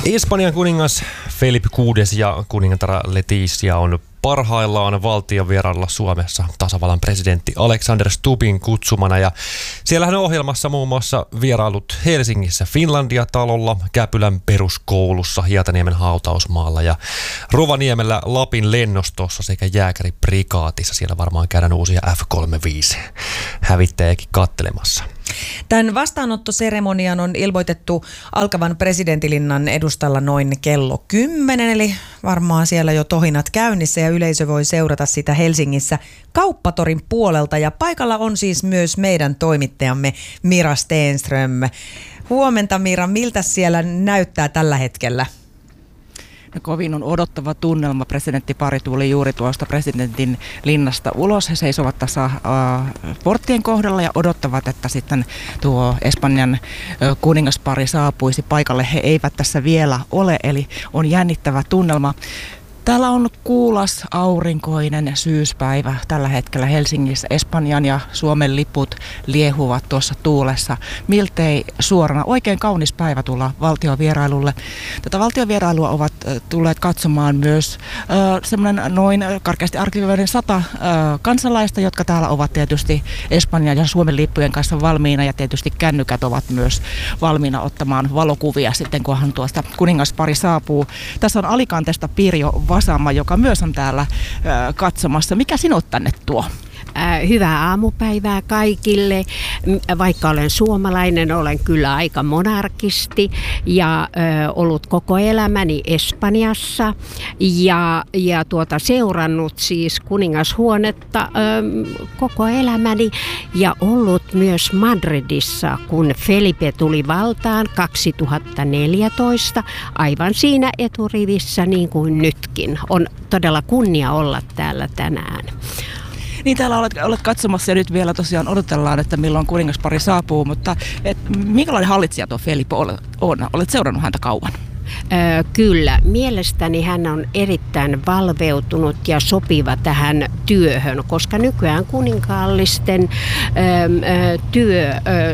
Espanjan kuningas Felipe VI ja kuningatar Letizia on parhaillaan valtion vierailla Suomessa tasavallan presidentti Alexander Stubbin kutsumana. Ja siellähän on ohjelmassa muun muassa vierailut Helsingissä Finlandia-talolla, Käpylän peruskoulussa, Hietaniemen hautausmaalla ja Rovaniemellä Lapin lennostossa sekä jääkäriprikaatissa. Siellä varmaan käydään uusia F-35 hävittäjäkin kattelemassa. Tämän vastaanottoseremonian on ilmoitettu alkavan presidenttilinnan edustalla noin kello 10, eli varmaan siellä jo tohinat käynnissä ja yleisö voi seurata sitä Helsingissä Kauppatorin puolelta. Ja paikalla on siis myös meidän toimittajamme Mira Stenström. Huomenta Mira, miltä siellä näyttää tällä hetkellä? Kovin on odottava tunnelma. Presidenttipari tuli juuri tuosta presidentin linnasta ulos. He seisovat tässä porttien kohdalla ja odottavat, että sitten tuo Espanjan kuningaspari saapuisi paikalle. He eivät tässä vielä ole, eli on jännittävä tunnelma. Täällä on kuulas, aurinkoinen syyspäivä tällä hetkellä Helsingissä. Espanjan ja Suomen liput liehuvat tuossa tuulessa. Miltei suorana. Oikein kaunis päivä tulla valtiovierailulle. Tätä valtiovierailua ovat tulleet katsomaan myös semmoinen noin karkeasti arvioiden 100 kansalaista, jotka täällä ovat tietysti Espanjan ja Suomen lippujen kanssa valmiina. Ja tietysti kännykät ovat myös valmiina ottamaan valokuvia sitten, kunhan tuosta kuningaspari saapuu. Tässä on Alicantesta Pirjo Vasama, joka myös on täällä katsomassa. Mikä sinut tänne tuo? Hyvää aamupäivää kaikille. Vaikka olen suomalainen, olen kyllä aika monarkisti ja ollut koko elämäni Espanjassa ja seurannut siis kuningashuonetta koko elämäni ja ollut myös Madridissa, kun Felipe tuli valtaan 2014, aivan siinä eturivissä niin kuin nytkin. On todella kunnia olla täällä tänään. Niin, täällä olet katsomassa ja nyt vielä tosiaan odotellaan, että milloin kuningaspari saapuu, mutta minkälainen hallitsija tuo Felipe on? Olet seurannut häntä kauan? Kyllä. Mielestäni hän on erittäin valveutunut ja sopiva tähän työhön, koska nykyään kuninkaallisten työ,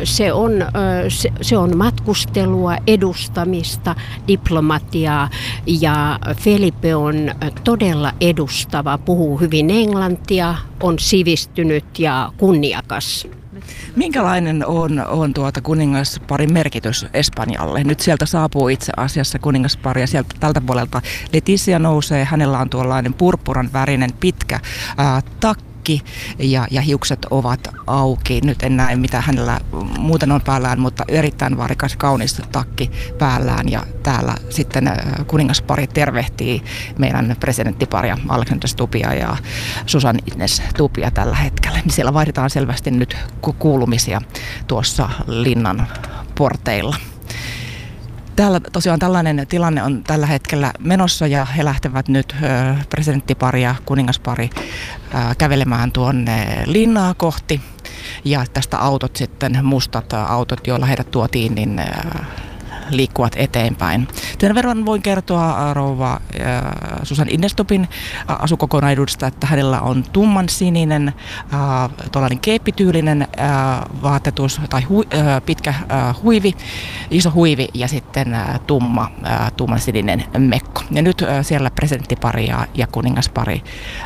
se on matkustelua, edustamista, diplomatiaa ja Felipe on todella edustava, puhuu hyvin englantia, on sivistynyt ja kunniakas. Minkälainen on kuningasparin merkitys Espanjalle? Nyt sieltä saapuu itse asiassa kuningaspari ja sieltä tältä puolelta Letizia nousee. Hänellä on tuollainen purppuran värinen pitkä takki ja hiukset ovat auki. Nyt en näe mitä hänellä muuten on päällään, mutta erittäin värikäs kaunis takki päällään ja täällä sitten kuningaspari tervehtii meidän presidenttiparia Alexander Stubbia ja Susan Ines Stubbia tällä hetkellä. Siellä vaihdetaan selvästi nyt kuulumisia tuossa linnan porteilla. Täällä tosiaan tällainen tilanne on tällä hetkellä menossa ja he lähtevät nyt presidenttipari ja kuningaspari kävelemään tuonne linnaa kohti. Ja tästä autot sitten, mustat autot, joilla heidät tuotiin, niin liikkuvat eteenpäin. Tämän verran voin kertoa rouva Susan Ines Stubbin asukokonaisuudesta, että hänellä on tumman sininen, tuollainen keeppityylinen vaatetus tai pitkä huivi, iso huivi ja sitten tumman sininen mekko. Ja nyt siellä presidenttipari ja kuningaspari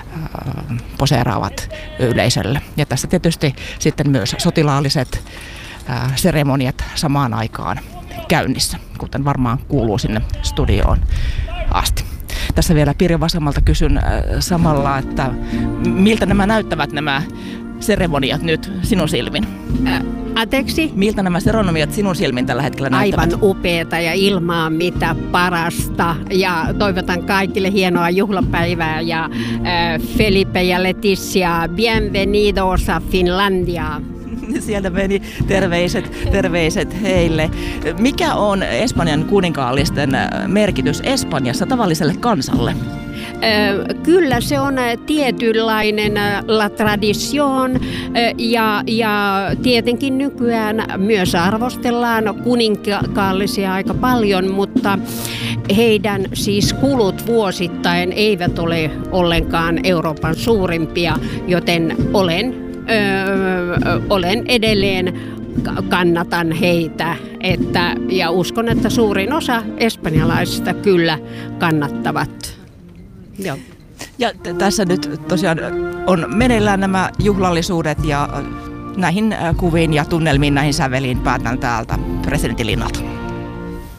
poseeraavat yleisölle. Ja tässä tietysti sitten myös sotilaalliset seremoniat samaan aikaan käynnissä, kuten varmaan kuuluu sinne studioon asti. Tässä vielä Pirjo Vasamalta kysyn samalla, että miltä nämä näyttävät nämä seremoniat nyt sinun silmin? Anteeksi? Miltä nämä seremoniat sinun silmin tällä hetkellä näyttävät? Aivan upeata ja ilmaa mitä parasta ja toivotan kaikille hienoa juhlapäivää ja Felipe ja Letizia, bienvenidos a Finlandia. Sieltä meni terveiset heille. Mikä on Espanjan kuninkaallisten merkitys Espanjassa tavalliselle kansalle? Kyllä se on tietynlainen la tradition ja tietenkin nykyään myös arvostellaan kuninkaallisia aika paljon, mutta heidän siis kulut vuosittain eivät ole ollenkaan Euroopan suurimpia, joten olen edelleen kannatan heitä. Ja uskon, että suurin osa espanjalaisista kyllä kannattavat. Joo. Ja tässä nyt tosiaan on meneillään nämä juhlallisuudet ja näihin kuviin ja tunnelmiin, näihin säveliin päätän täältä presidentinlinnalta.